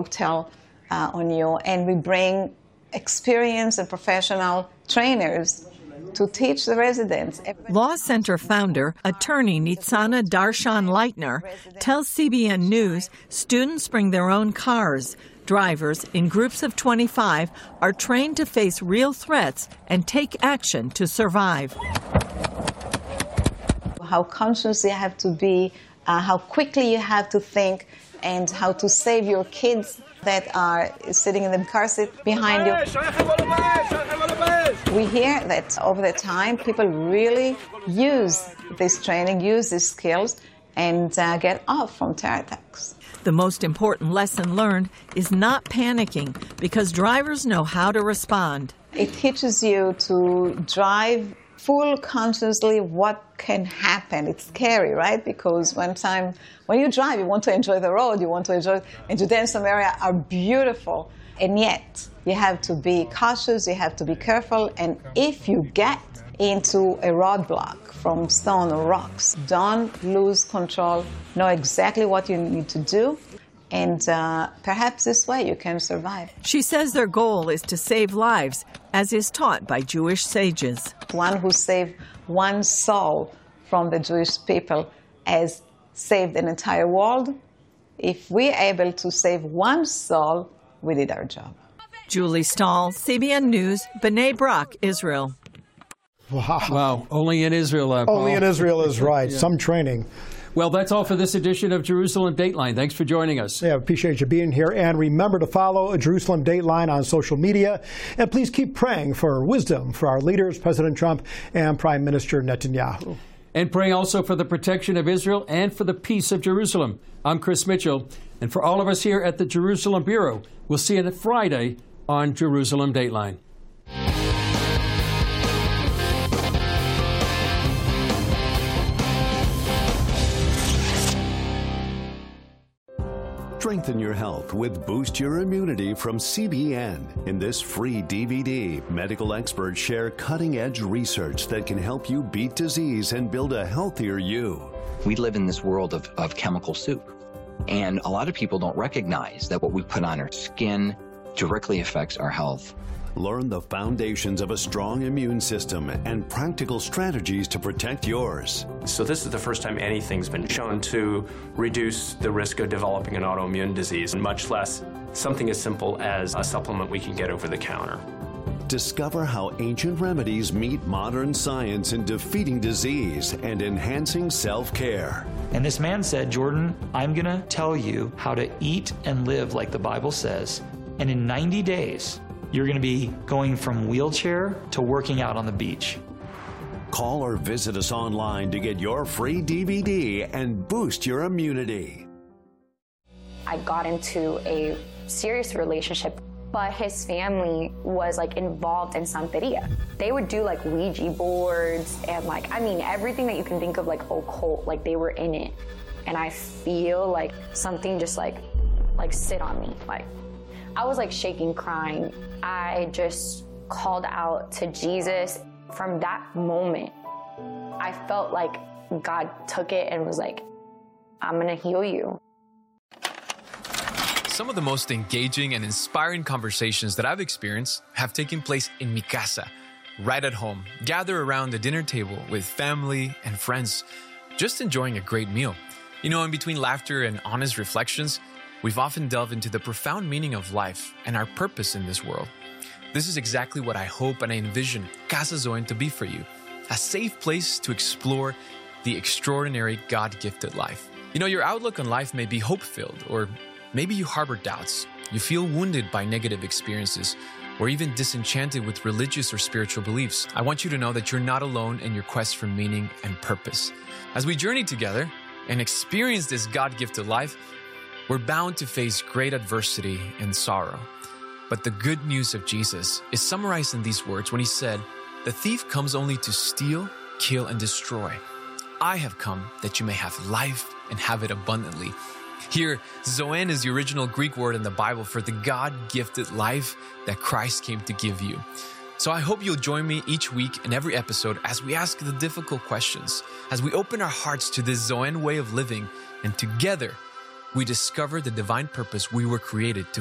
tell on you, and we bring experienced and professional trainers to teach the residents. Law Center founder, attorney Nitzana Darshan-Leitner, tells CBN News students bring their own cars. Drivers, in groups of 25, are trained to face real threats and take action to survive. How conscious you have to be, how quickly you have to think, and how to save your kids that are sitting in the car seat behind you. We hear that over the time, people really use this training, use these skills, and get off from terror attacks. The most important lesson learned is not panicking, because drivers know how to respond. It teaches you to drive full consciously what can happen. It's scary, right? Because when you drive, you want to enjoy the road, you want to enjoy, and Judea and Samaria are beautiful. And yet, you have to be cautious, you have to be careful, and if you get into a roadblock from stone or rocks, don't lose control, know exactly what you need to do, and perhaps this way you can survive. She says their goal is to save lives, as is taught by Jewish sages. One who saved one soul from the Jewish people has saved an entire world. If we're able to save one soul, we did our job. Julie Stahl, CBN News, B'nai Brak, Israel. Wow. Only in Israel. Only in Israel is right. Yeah. Some training. Well, that's all for this edition of Jerusalem Dateline. Thanks for joining us. Yeah, appreciate you being here. And remember to follow Jerusalem Dateline on social media. And please keep praying for wisdom for our leaders, President Trump and Prime Minister Netanyahu. And praying also for the protection of Israel and for the peace of Jerusalem. I'm Chris Mitchell. And for all of us here at the Jerusalem Bureau, we'll see you on Friday on Jerusalem Dateline. Strengthen your health with Boost Your Immunity from CBN. In this free DVD, medical experts share cutting-edge research that can help you beat disease and build a healthier you. We live in this world of chemical soup, and a lot of people don't recognize that what we put on our skin directly affects our health. Learn the foundations of a strong immune system and practical strategies to protect yours. So this is the first time anything's been shown to reduce the risk of developing an autoimmune disease, much less something as simple as a supplement we can get over the counter. Discover how ancient remedies meet modern science in defeating disease and enhancing self-care. And this man said, Jordan, I'm going to tell you how to eat and live like the Bible says. And in 90 days, you're going to be going from wheelchair to working out on the beach. Call or visit us online to get your free DVD and boost your immunity. I got into a serious relationship, but his family was involved in Santeria. They would do Ouija boards and everything that you can think of occult, they were in it. And I feel like something just sit on me. I was shaking, crying. I just called out to Jesus. From that moment, I felt like God took it and was like, I'm gonna heal you. Some of the most engaging and inspiring conversations that I've experienced have taken place in mi casa, right at home, gather around the dinner table with family and friends, just enjoying a great meal. In between laughter and honest reflections, we've often delved into the profound meaning of life and our purpose in this world. This is exactly what I hope and I envision Casa Zoen to be for you, a safe place to explore the extraordinary God-gifted life. Your outlook on life may be hope-filled, or maybe you harbor doubts. You feel wounded by negative experiences, or even disenchanted with religious or spiritual beliefs. I want you to know that you're not alone in your quest for meaning and purpose. As we journey together and experience this God-gifted life, we're bound to face great adversity and sorrow. But the good news of Jesus is summarized in these words when he said, "The thief comes only to steal, kill, and destroy. I have come that you may have life and have it abundantly." Here, Zoen is the original Greek word in the Bible for the God-gifted life that Christ came to give you. So I hope you'll join me each week in every episode as we ask the difficult questions, as we open our hearts to this Zoen way of living, and together we discover the divine purpose we were created to